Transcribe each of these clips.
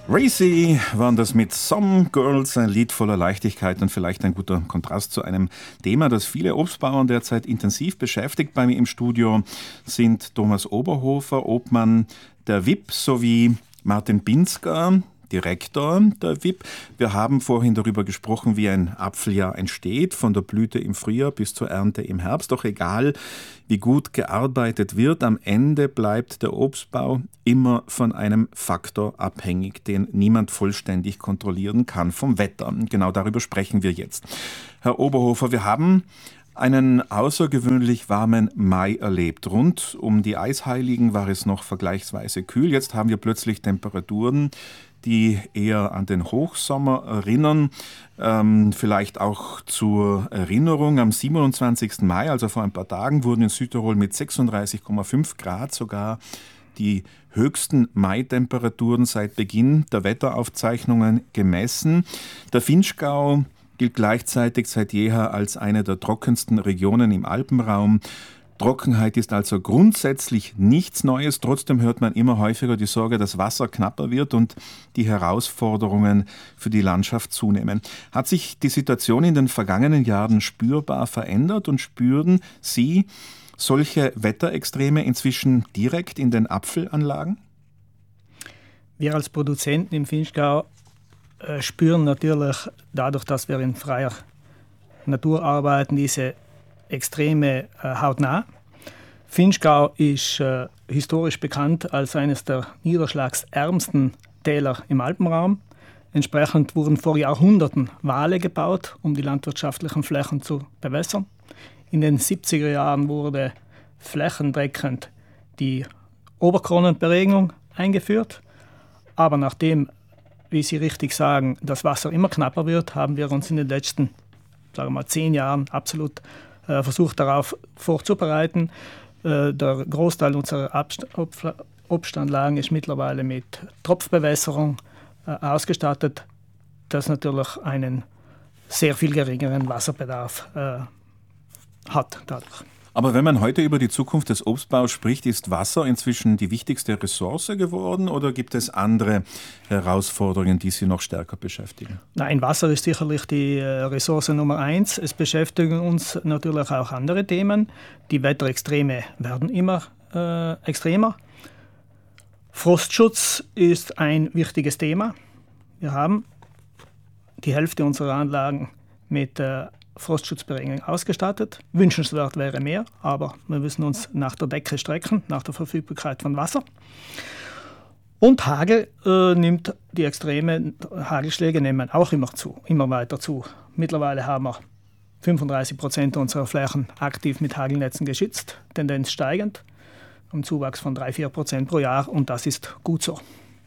Racy waren das mit Some Girls, ein Lied voller Leichtigkeit und vielleicht ein guter Kontrast zu einem Thema, das viele Obstbauern derzeit intensiv beschäftigt. Bei mir im Studio sind Thomas Oberhofer, Obmann der WIP, sowie Martin Binzger, Direktor der WIP. Wir haben vorhin darüber gesprochen, wie ein Apfeljahr entsteht, von der Blüte im Frühjahr bis zur Ernte im Herbst. Doch egal, wie gut gearbeitet wird, am Ende bleibt der Obstbau immer von einem Faktor abhängig, den niemand vollständig kontrollieren kann, vom Wetter. Genau darüber sprechen wir jetzt. Herr Oberhofer, wir haben einen außergewöhnlich warmen Mai erlebt. Rund um die Eisheiligen war es noch vergleichsweise kühl. Jetzt haben wir plötzlich Temperaturen, die eher an den Hochsommer erinnern. Vielleicht auch zur Erinnerung, am 27. Mai, also vor ein paar Tagen, wurden in Südtirol mit 36,5 Grad sogar die höchsten Mai-Temperaturen seit Beginn der Wetteraufzeichnungen gemessen. Der Vinschgau gilt gleichzeitig seit jeher als eine der trockensten Regionen im Alpenraum. Trockenheit ist also grundsätzlich nichts Neues. Trotzdem hört man immer häufiger die Sorge, dass Wasser knapper wird und die Herausforderungen für die Landschaft zunehmen. Hat sich die Situation in den vergangenen Jahren spürbar verändert und spüren Sie solche Wetterextreme inzwischen direkt in den Apfelanlagen? Wir als Produzenten im Vinschgau spüren natürlich dadurch, dass wir in freier Natur arbeiten, diese Extreme hautnah. Vinschgau ist historisch bekannt als eines der niederschlagsärmsten Täler im Alpenraum. Entsprechend wurden vor Jahrhunderten Wale gebaut, um die landwirtschaftlichen Flächen zu bewässern. In den 70er Jahren wurde flächendeckend die Oberkronenberegnung eingeführt. Aber nachdem, wie Sie richtig sagen, das Wasser immer knapper wird, haben wir uns in den letzten, 10 Jahren absolut versucht darauf vorzubereiten. Der Großteil unserer Obstanlagen ist mittlerweile mit Tropfbewässerung ausgestattet, das natürlich einen sehr viel geringeren Wasserbedarf hat dadurch. Aber wenn man heute über die Zukunft des Obstbaus spricht, ist Wasser inzwischen die wichtigste Ressource geworden oder gibt es andere Herausforderungen, die Sie noch stärker beschäftigen? Nein, Wasser ist sicherlich die Ressource Nummer 1. Es beschäftigen uns natürlich auch andere Themen. Die Wetterextreme werden immer extremer. Frostschutz ist ein wichtiges Thema. Wir haben die Hälfte unserer Anlagen mit Frostschutzberegnung ausgestattet. Wünschenswert wäre mehr, aber wir müssen uns nach der Decke strecken, nach der Verfügbarkeit von Wasser. Und Hagel die extremen Hagelschläge nehmen auch immer weiter zu. Mittlerweile haben wir 35% unserer Flächen aktiv mit Hagelnetzen geschützt, Tendenz steigend, ein Zuwachs von 3-4% pro Jahr und das ist gut so.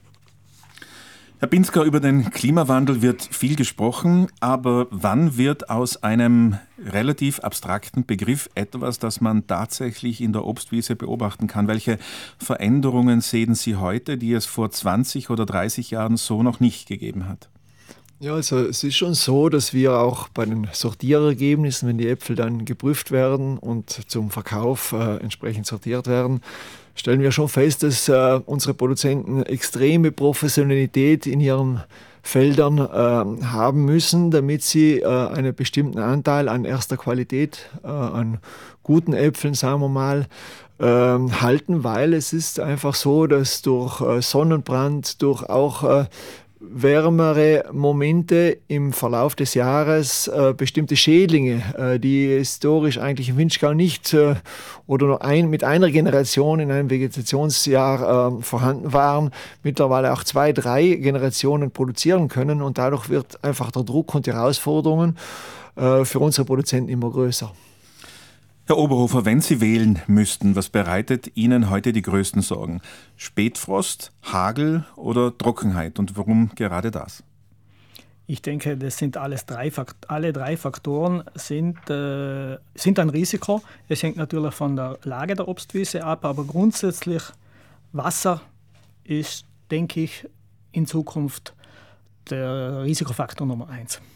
Herr Binzger, über den Klimawandel wird viel gesprochen, aber wann wird aus einem relativ abstrakten Begriff etwas, das man tatsächlich in der Obstwiese beobachten kann? Welche Veränderungen sehen Sie heute, die es vor 20 oder 30 Jahren so noch nicht gegeben hat? Ja, also es ist schon so, dass wir auch bei den Sortierergebnissen, wenn die Äpfel dann geprüft werden und zum Verkauf entsprechend sortiert werden, stellen wir schon fest, dass unsere Produzenten extreme Professionalität in ihren Feldern haben müssen, damit sie einen bestimmten Anteil an erster Qualität, an guten Äpfeln, sagen wir mal, halten, weil es ist einfach so, dass durch Sonnenbrand, durch auch wärmere Momente im Verlauf des Jahres bestimmte Schädlinge, die historisch eigentlich im Vinschgau nicht oder nur mit einer Generation in einem Vegetationsjahr vorhanden waren, mittlerweile auch 2-3 Generationen produzieren können und dadurch wird einfach der Druck und die Herausforderungen für unsere Produzenten immer größer. Herr Oberhofer, wenn Sie wählen müssten, was bereitet Ihnen heute die größten Sorgen? Spätfrost, Hagel oder Trockenheit? Und warum gerade das? Ich denke, das sind alle drei Faktoren sind ein Risiko. Es hängt natürlich von der Lage der Obstwiese ab, aber grundsätzlich Wasser ist, denke ich, in Zukunft der Risikofaktor Nummer 1.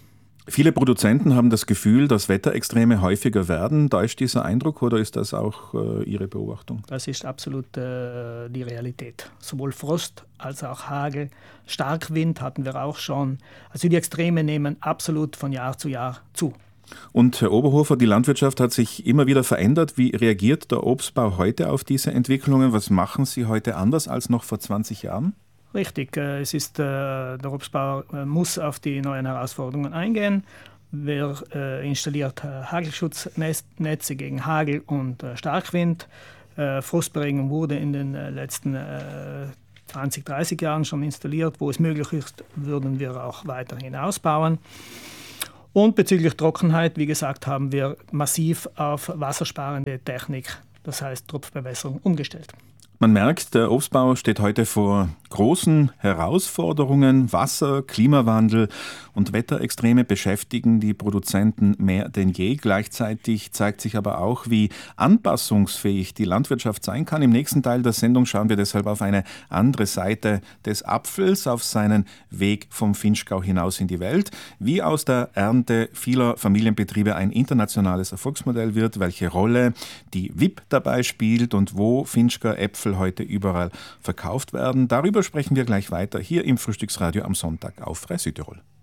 Viele Produzenten haben das Gefühl, dass Wetterextreme häufiger werden. Täuscht dieser Eindruck oder ist das auch Ihre Beobachtung? Das ist absolut die Realität. Sowohl Frost als auch Hagel, Starkwind hatten wir auch schon. Also die Extreme nehmen absolut von Jahr zu Jahr zu. Und Herr Oberhofer, die Landwirtschaft hat sich immer wieder verändert. Wie reagiert der Obstbau heute auf diese Entwicklungen? Was machen Sie heute anders als noch vor 20 Jahren? Richtig, der Obstbau muss auf die neuen Herausforderungen eingehen. Wir installiert Hagelschutznetze gegen Hagel und Starkwind. Frostberegnung wurde in den letzten 20, 30 Jahren schon installiert. Wo es möglich ist, würden wir auch weiterhin ausbauen. Und bezüglich Trockenheit, wie gesagt, haben wir massiv auf wassersparende Technik, das heißt Tropfbewässerung, umgestellt. Man merkt, der Obstbau steht heute vor großen Herausforderungen. Wasser, Klimawandel und Wetterextreme beschäftigen die Produzenten mehr denn je. Gleichzeitig zeigt sich aber auch, wie anpassungsfähig die Landwirtschaft sein kann. Im nächsten Teil der Sendung schauen wir deshalb auf eine andere Seite des Apfels, auf seinen Weg vom Vinschgau hinaus in die Welt, wie aus der Ernte vieler Familienbetriebe ein internationales Erfolgsmodell wird, welche Rolle die WIP dabei spielt und wo Vinschger Äpfel heute überall verkauft werden. Darüber sprechen wir gleich weiter hier im Frühstücksradio am Sonntag auf Frei Südtirol.